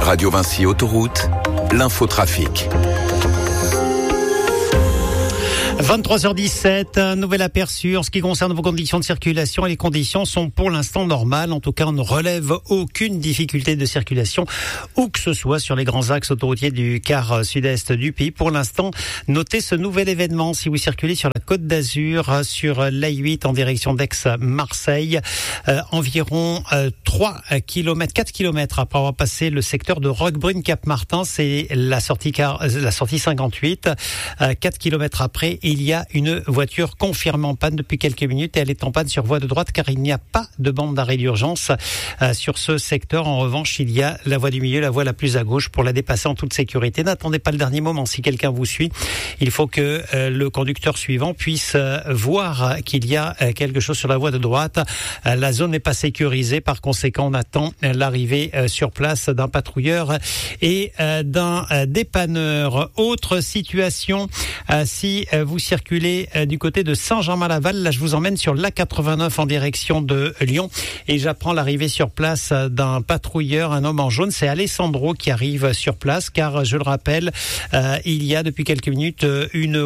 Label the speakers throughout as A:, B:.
A: Radio Vinci Autoroute, l'infotrafic.
B: 23h17, un nouvel aperçu en ce qui concerne vos conditions de circulation. Et les conditions sont pour l'instant normales. En tout cas, on ne relève aucune difficulté de circulation où que ce soit sur les grands axes autoroutiers du quart sud-est du pays. Pour l'instant, notez ce nouvel événement si vous circulez sur la Côte d'Azur, sur l'A8 en direction d'Aix-Marseille. Environ 4 km après avoir passé le secteur de Roquebrune-Cap-Martin. C'est la sortie 58. 4 km après, il y a une voiture confirmée en panne depuis quelques minutes et elle est en panne sur voie de droite car il n'y a pas de bande d'arrêt d'urgence sur ce secteur. En revanche, il y a la voie du milieu, la voie la plus à gauche pour la dépasser en toute sécurité. N'attendez pas le dernier moment. Si quelqu'un vous suit, il faut que le conducteur suivant puisse voir qu'il y a quelque chose sur la voie de droite. La zone n'est pas sécurisée. Par conséquent, on attend l'arrivée sur place d'un patrouilleur et d'un dépanneur. Autre situation, si vous circulez du côté de Saint-Germain-Laval, là je vous emmène sur l'A89 en direction de Lyon et j'apprends l'arrivée sur place d'un patrouilleur, un homme en jaune. C'est Alessandro qui arrive sur place car je le rappelle, il y a depuis quelques minutes il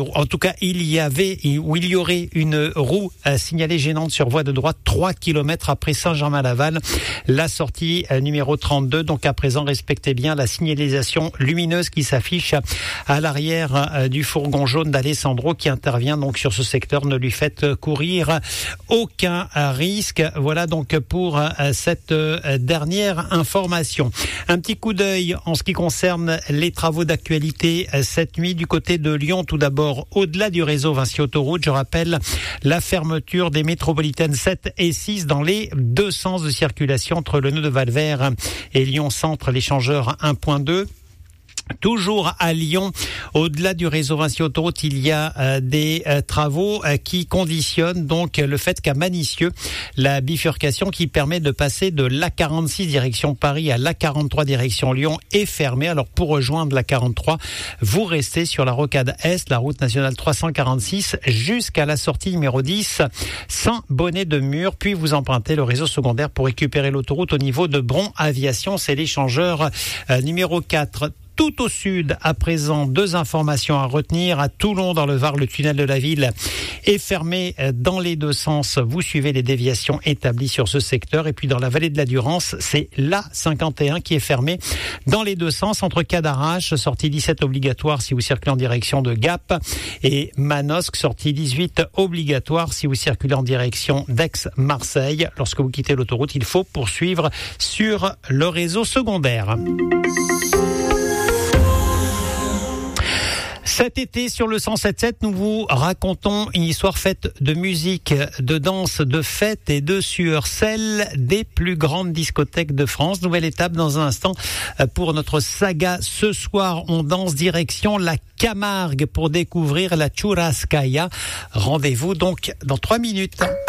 B: y aurait une roue signalée gênante sur voie de droite 3 km après Saint-Germain-Laval, la sortie numéro 32. Donc à présent, respectez bien la signalisation lumineuse qui s'affiche à l'arrière du fourgon jaune d'Alessandro qui intervient donc sur ce secteur. Ne lui faites courir aucun risque. Voilà donc pour cette dernière information. Un petit coup d'œil en ce qui concerne les travaux d'actualité cette nuit du côté de Lyon. Tout d'abord, au-delà du réseau Vinci Autoroute, je rappelle la fermeture des métropolitaines 7 et 6 dans les deux sens de circulation entre le nœud de Valvert et Lyon Centre, l'échangeur 1.2. Toujours à Lyon, au-delà du réseau Vinci Autoroute, il y a des travaux qui conditionnent donc le fait qu'à Manicieux, la bifurcation qui permet de passer de l'A46 direction Paris à l'A43 direction Lyon est fermée. Alors pour rejoindre l'A43, vous restez sur la rocade Est, la route nationale 346 jusqu'à la sortie numéro 10, Saint-Bonnet-de-Mur, puis vous empruntez le réseau secondaire pour récupérer l'autoroute au niveau de Bron Aviation. C'est l'échangeur numéro 4. Tout au sud, à présent, deux informations à retenir. À Toulon, dans le Var, le tunnel de la ville est fermé dans les deux sens. Vous suivez les déviations établies sur ce secteur. Et puis dans la vallée de la Durance, c'est l'A51 qui est fermé dans les deux sens entre Cadarache, sortie 17 obligatoire si vous circulez en direction de Gap, et Manosque, sortie 18 obligatoire si vous circulez en direction d'Aix-Marseille. Lorsque vous quittez l'autoroute, il faut poursuivre sur le réseau secondaire. Cet été, sur le 107.7, nous vous racontons une histoire faite de musique, de danse, de fête et de sueur, celle des plus grandes discothèques de France. Nouvelle étape dans un instant pour notre saga. Ce soir, on danse direction la Camargue pour découvrir la Churrascaia. Rendez-vous donc dans 3 minutes.